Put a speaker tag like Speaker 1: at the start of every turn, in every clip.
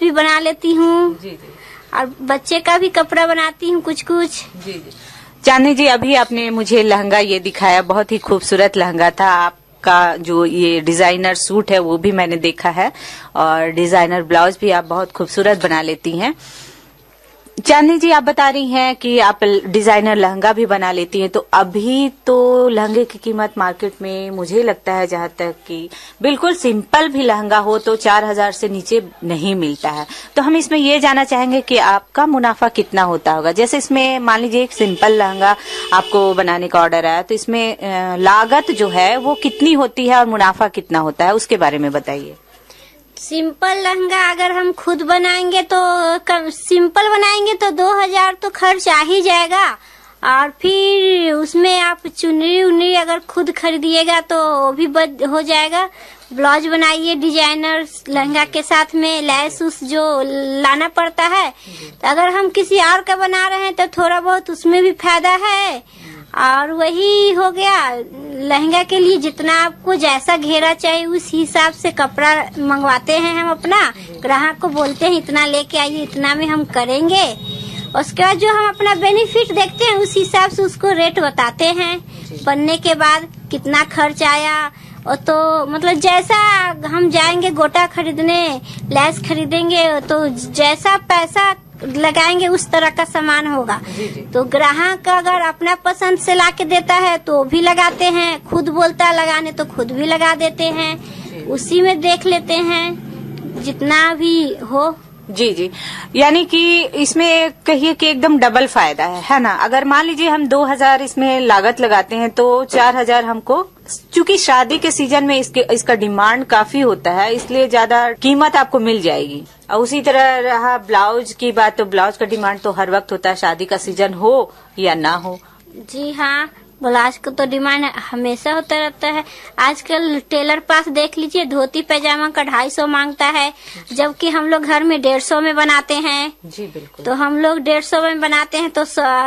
Speaker 1: भी बना लेती हूँ
Speaker 2: जी जी।
Speaker 1: और बच्चे का भी कपड़ा बनाती हूँ कुछ कुछ।
Speaker 2: जी जी। चांदनी जी, अभी आपने मुझे लहंगा ये दिखाया, बहुत ही खूबसूरत लहंगा था। आपका जो ये डिजाइनर सूट है वो भी मैंने देखा है और डिजाइनर ब्लाउज भी आप बहुत खूबसूरत बना लेती हैं। चांदनी जी, आप बता रही हैं कि आप डिजाइनर लहंगा भी बना लेती हैं, तो अभी तो लहंगे की कीमत मार्केट में मुझे लगता है जहां तक कि बिल्कुल सिंपल भी लहंगा हो तो 4,000 से नीचे नहीं मिलता है। तो हम इसमें ये जानना चाहेंगे कि आपका मुनाफा कितना होता होगा। जैसे इसमें मान लीजिए एक सिंपल लहंगा आपको बनाने का ऑर्डर आया, तो इसमें लागत जो है वो कितनी होती है और मुनाफा कितना होता है, उसके बारे में बताइए।
Speaker 1: सिंपल लहंगा अगर हम खुद बनाएंगे तो सिंपल बनाएंगे तो 2,000 तो खर्च आ ही जाएगा, और फिर उसमें आप चुनरी उनरी अगर खुद खरीदिएगा तो वो भी हो जाएगा। ब्लाउज बनाइए डिजाइनर लहंगा के साथ में लैस उस जो लाना पड़ता है, तो अगर हम किसी और का बना रहे हैं तो थोड़ा बहुत उसमें भी फायदा है। और वही हो गया, लहंगा के लिए जितना आपको जैसा घेरा चाहिए उस हिसाब से कपड़ा मंगवाते हैं हम अपना। ग्राहक को बोलते हैं इतना लेके आइए, इतना में हम करेंगे। उसके बाद जो हम अपना बेनिफिट देखते हैं उस हिसाब से उसको रेट बताते हैं। बनने के बाद कितना खर्च आया, और तो मतलब जैसा हम जाएंगे गोटा खरीदने, लैस खरीदेंगे, तो जैसा पैसा लगाएंगे उस तरह का सामान होगा। तो ग्राहक अगर अपना पसंद से ला के देता है तो भी लगाते हैं, खुद बोलता है लगाने तो खुद भी लगा देते हैं, उसी में देख लेते हैं जितना भी हो।
Speaker 2: जी जी, यानी कि इसमें कहिए कि एकदम डबल फायदा है ना। अगर मान लीजिए हम 2,000 इसमें लागत लगाते हैं तो 4,000 हमको, चूंकि शादी के सीजन में इसका डिमांड काफी होता है, इसलिए ज्यादा कीमत आपको मिल जाएगी। और उसी तरह रहा ब्लाउज की बात, तो ब्लाउज का डिमांड तो हर वक्त होता है, शादी का सीजन हो या ना हो।
Speaker 1: जी हाँ, ब्लाउज का तो डिमांड हमेशा होता रहता है। आजकल टेलर पास देख लीजिए, धोती पैजामा का 250 मांगता है, जबकि हम लोग घर में 150 में बनाते हैं।
Speaker 2: जी बिल्कुल।
Speaker 1: तो हम लोग 150 में बनाते हैं तो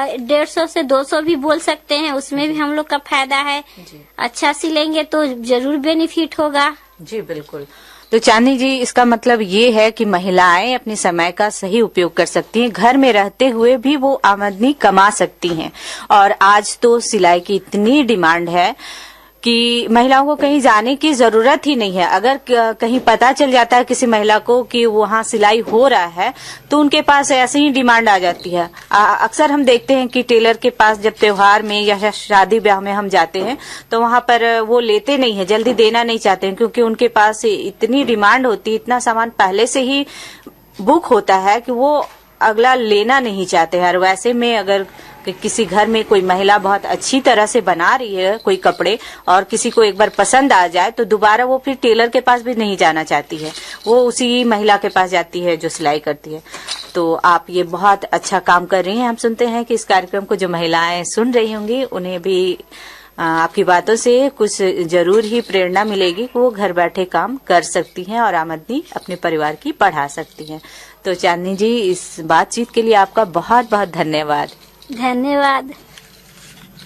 Speaker 1: 150 से 200 भी बोल सकते हैं, उसमें भी हम लोग का फायदा है। अच्छा सिलेंगे तो जरूर बेनिफिट होगा।
Speaker 2: जी बिल्कुल। तो चांदनी जी, इसका मतलब ये है कि महिलाएं अपने समय का सही उपयोग कर सकती हैं, घर में रहते हुए भी वो आमदनी कमा सकती हैं। और आज तो सिलाई की इतनी डिमांड है कि महिलाओं को कहीं जाने की जरूरत ही नहीं है। अगर कहीं पता चल जाता है किसी महिला को कि वहाँ सिलाई हो रहा है तो उनके पास ऐसे ही डिमांड आ जाती है। अक्सर हम देखते हैं कि टेलर के पास जब त्योहार में या शादी ब्याह में हम जाते हैं तो वहाँ पर वो लेते नहीं है, जल्दी देना नहीं चाहते हैं, क्योंकि उनके पास इतनी डिमांड होती है, इतना सामान पहले से ही बुक होता है कि वो अगला लेना नहीं चाहते हैं। और वैसे में अगर किसी घर में कोई महिला बहुत अच्छी तरह से बना रही है कोई कपड़े और किसी को एक बार पसंद आ जाए तो दोबारा वो फिर टेलर के पास भी नहीं जाना चाहती है, वो उसी महिला के पास जाती है जो सिलाई करती है। तो आप ये बहुत अच्छा काम कर रही हैं। हम सुनते हैं कि इस कार्यक्रम को जो महिलाएं सुन रही होंगी उन्हें भी आपकी बातों से कुछ जरूर ही प्रेरणा मिलेगी कि वो घर बैठे काम कर सकती हैं और आमदनी अपने परिवार की बढ़ा सकती हैं। तो चांदनी जी, इस बातचीत के लिए आपका बहुत बहुत धन्यवाद।
Speaker 1: धन्यवाद।